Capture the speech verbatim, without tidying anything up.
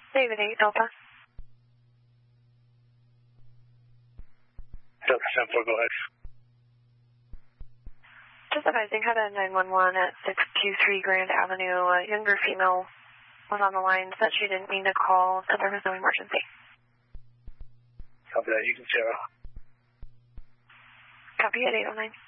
David eight Delta. Delta seven four, go ahead. Just advising, had a nine one one at six two three Grand Avenue. A younger female was on the line, said she didn't mean to call, said there was no emergency. Copy that, you can zero. Copy at eight oh nine.